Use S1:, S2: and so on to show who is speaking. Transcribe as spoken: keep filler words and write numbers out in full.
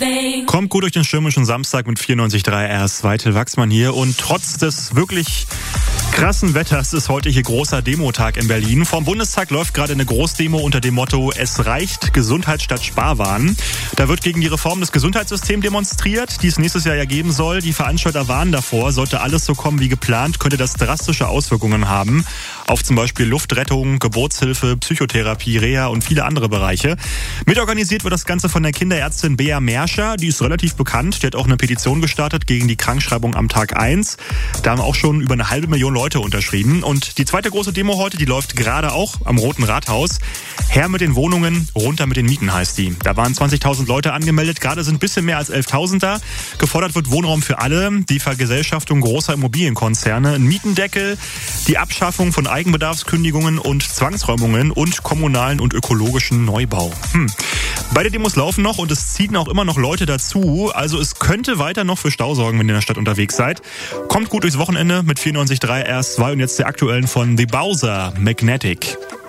S1: Kommt gut durch den stürmischen Samstag mit vierundneunzig Komma drei R S. Weitel Wachsmann hier. Und trotz des wirklich krassen Wetters ist heute hier großer Demotag in Berlin. Vom Bundestag läuft gerade eine Großdemo unter dem Motto Es reicht Gesundheit statt Sparwahn. Da wird gegen die Reform des Gesundheitssystems demonstriert, die es nächstes Jahr ja geben soll. Die Veranstalter warnen davor, sollte alles so kommen wie geplant, könnte das drastische Auswirkungen haben auf zum Beispiel Luftrettung, Geburtshilfe, Psychotherapie, Reha und viele andere Bereiche. Mitorganisiert wird das Ganze von der Kinderärztin Bea Merscher. Die ist relativ bekannt. Die hat auch eine Petition gestartet gegen die Krankschreibung am Tag eins. Da haben auch schon über eine halbe Million Leute unterschrieben. Und die zweite große Demo heute, die läuft gerade auch am Roten Rathaus. Her mit den Wohnungen, runter mit den Mieten heißt die. Da waren zwanzigtausend Leute angemeldet. Gerade sind ein bisschen mehr als elftausend da. Gefordert wird Wohnraum für alle, die Vergesellschaftung großer Immobilienkonzerne, ein Mietendeckel, die Abschaffung von Eigenbedarfskündigungen und Zwangsräumungen und kommunalen und ökologischen Neubau. Hm. Beide Demos laufen noch und es ziehen auch immer noch Leute dazu. Also es könnte weiter noch für Stau sorgen, wenn ihr in der Stadt unterwegs seid. Kommt gut durchs Wochenende mit vierundneunzig Komma drei R S zwei und jetzt der aktuellen von The Bowser, Magnetic.